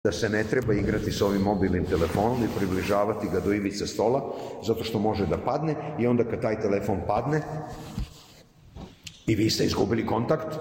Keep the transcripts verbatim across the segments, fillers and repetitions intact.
da se ne treba igrati s ovim mobilnim telefonom i približavati ga do ivice stola, zato što može da padne i onda kad taj telefon padne i vi ste izgubili kontakt,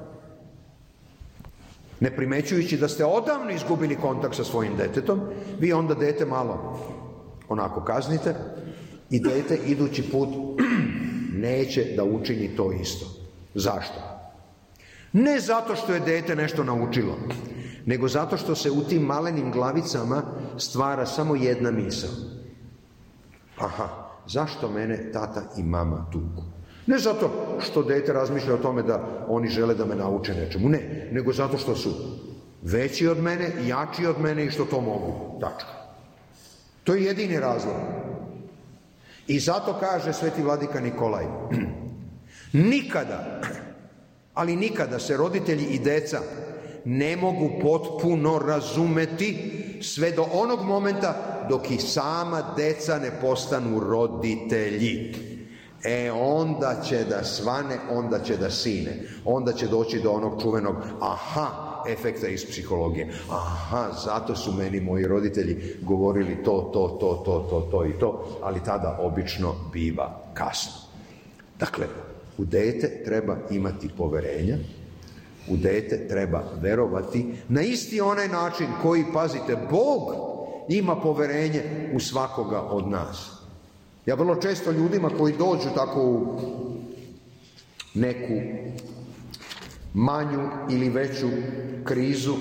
ne primećujući da ste odavno izgubili kontakt sa svojim detetom, vi onda dete malo onako kaznite i dete idući put neće da učini to isto. Zašto? Ne zato što je dete nešto naučilo, nego zato što se u tim malenim glavicama stvara samo jedna misao. Aha, zašto mene tata i mama tuku? Ne zato što dete razmišlja o tome da oni žele da me nauče nečemu, ne, nego zato što su veći od mene, jači od mene i što to mogu. Tačka. To je jedini razlog. I zato kaže sveti vladika Nikolaj, nikada, ali nikada se roditelji i deca ne mogu potpuno razumeti sve do onog momenta dok i sama deca ne postanu roditelji. E onda će da svane, onda će da sine, onda će doći do onog čuvenog aha efekta iz psihologije. Aha, zato su meni moji roditelji govorili to, to, to, to, to, to i to, ali tada obično biva kasno. Dakle, u dete treba imati poverenja, u dete treba verovati na isti onaj način koji, pazite, Bog ima poverenje u svakoga od nas. Ja vrlo često ljudima koji dođu tako u neku manju ili veću krizu,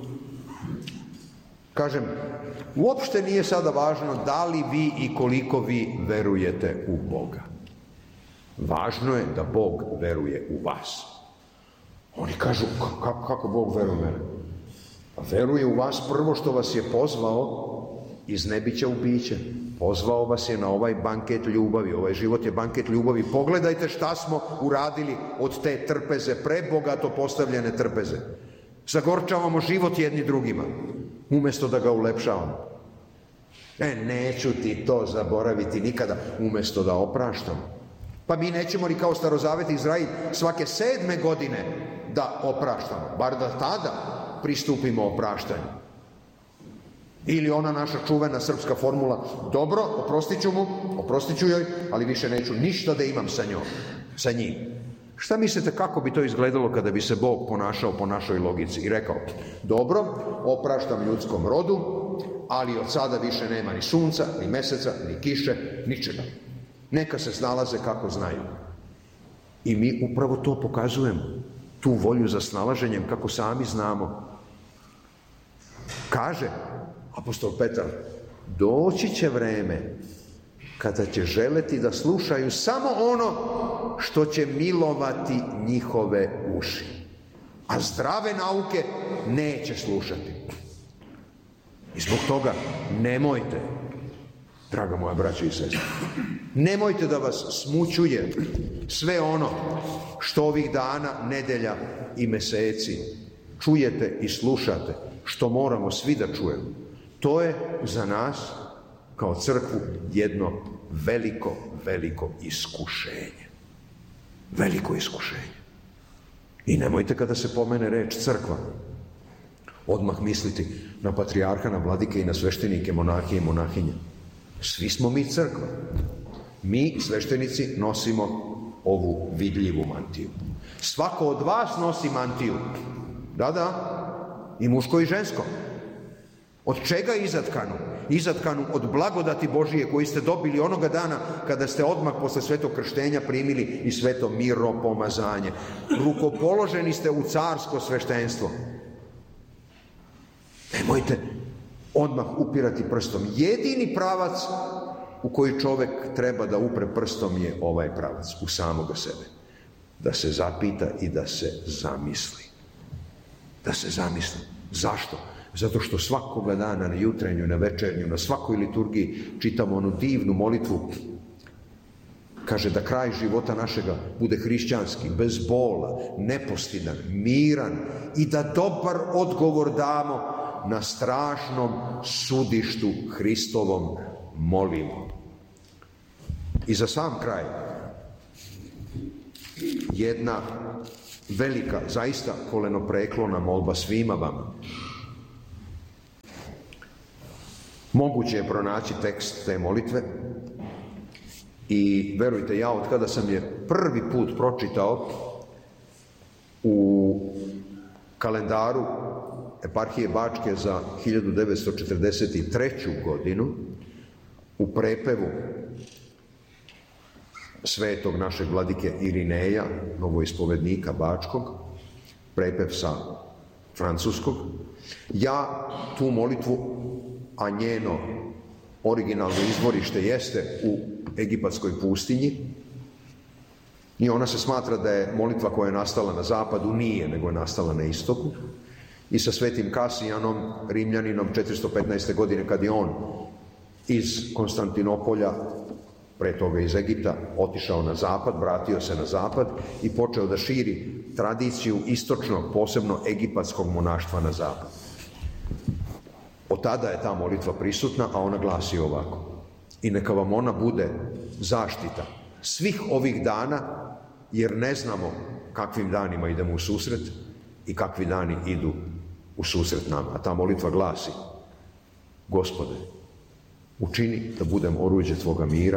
kažem, uopšte nije sada važno da li vi i koliko vi verujete u Boga. Važno je da Bog veruje u vas. Oni kažu, kako, kako Bog veruje u mene? Pa veruje u vas prvo što vas je pozvao iz nebića u biće. Pozvao vas je na ovaj banket ljubavi. Ovaj život je banket ljubavi. Pogledajte šta smo uradili od te trpeze, prebogato postavljene trpeze. Zagorčavamo život jedni drugima, umjesto da ga ulepšavamo. E, neću ti to zaboraviti nikada, umjesto da opraštamo. Pa mi nećemo ni kao starozavetni Izrael svake sedme godine da opraštamo, bar da tada pristupimo opraštanju. Ili ona naša čuvena srpska formula, dobro, oprostit ću mu, oprostit ću joj, ali više neću ništa da imam sa njom, sa njim. Šta mislite kako bi to izgledalo kada bi se Bog ponašao po našoj logici i rekao, dobro, opraštam ljudskom rodu, ali od sada više nema ni sunca, ni meseca, ni kiše, ničega. Neka se snalaze kako znaju. I mi upravo to pokazujemo, tu volju za snalaženjem kako sami znamo. Kaže apostol Petar, doći će vreme kada će želeti da slušaju samo ono što će milovati njihove uši. A zdrave nauke neće slušati. I zbog toga nemojte, draga moja braća i sestre, nemojte da vas smućuje sve ono što ovih dana, nedelja i meseci čujete i slušate, što moramo svi da čujemo. To je za nas, kao crkvu, jedno veliko, veliko iskušenje. Veliko iskušenje. I nemojte kada se pomene reč crkva, odmah misliti na patrijarha, na vladike i na sveštenike, monahije i monahinje. Svi smo mi crkva. Mi, sveštenici, nosimo ovu vidljivu mantiju. Svako od vas nosi mantiju. Da, da. I muško i žensko. Od čega izatkanu? Izatkanu od blagodati Božije koju ste dobili onoga dana kada ste odmah posle svetog krštenja primili i sveto miropomazanje. Rukopoloženi ste u carsko sveštenstvo. Nemojte odmah upirati prstom. Jedini pravac u koji čovek treba da upre prstom je ovaj pravac, u samoga sebe. Da se zapita i da se zamisli. Da se zamisli. Zašto? Zato što svakoga dana na jutrenju, na večernju, na svakoj liturgiji čitamo onu divnu molitvu. Kaže da kraj života našega bude hrišćanski, bez bola, nepostidan, miran i da dobar odgovor damo na strašnom sudištu Hristovom molimo. I za sam kraj, jedna velika, zaista kolenopreklona molba svima vama. Moguće je pronaći tekst te molitve i verujte, ja od kada sam je prvi put pročitao u kalendaru eparhije Bačke za hiljadu devetsto četrdeset treću. godinu u prepevu svetog našeg vladike Irineja, novoispovednika Bačkog, prepev sa francuskog, ja tu molitvu, a njeno originalno izvorište jeste u egipatskoj pustinji i ona se smatra da je molitva koja je nastala na zapadu, nije, nego je nastala na istoku, i sa svetim Kasijanom, Rimljaninom, četiristo petnaeste. godine, kad je on iz Konstantinopolja, pre toga iz Egipta, otišao na zapad, vratio se na zapad i počeo da širi tradiciju istočnog, posebno egipatskog monaštva na zapad. Od tada je ta molitva prisutna, a ona glasi ovako: i neka vam ona bude zaštita svih ovih dana, jer ne znamo kakvim danima idemo u susret i kakvi dani idu u susret nama. A ta molitva glasi: Gospode, učini da budem oruđe Tvoga mira,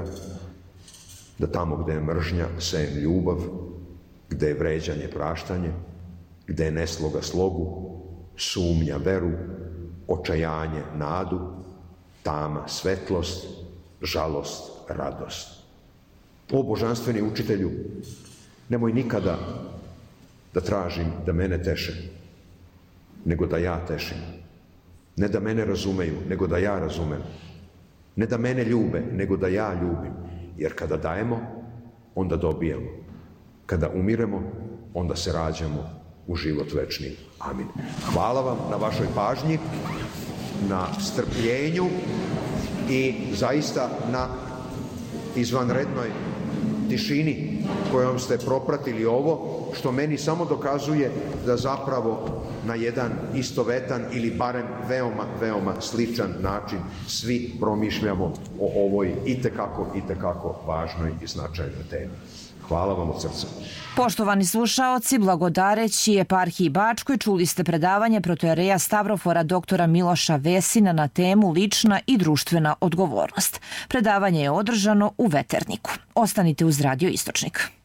da tamo gde je mržnja sejem ljubav, gde je vređanje praštanje, gde je nesloga slogu, sumnja veru, očajanje nadu, tama svetlost, žalost radost. O božanstveni učitelju, nemoj nikada da tražim da mene teše, nego da ja tešim. Ne da mene razumeju, nego da ja razumem. Ne da mene ljube, nego da ja ljubim. Jer kada dajemo, onda dobijemo. Kada umiremo, onda se rađamo u život večni. Amin. Hvala vam na vašoj pažnji, na strpljenju i zaista na izvanrednoj tišini kojom ste propratili ovo, što meni samo dokazuje da zapravo na jedan istovetan ili barem veoma, veoma sličan način svi promišljamo o ovoj itekako, itekako važnoj i značajnoj temi. Hvala vam od srca. Poštovani slušaoci, blagodareći eparhiji Bačkoj, čuli ste predavanje protojereja Stavrofora doktora Miloša Vesina na temu lična i društvena odgovornost. Predavanje je održano u Veterniku. Ostanite uz Radio Istočnik.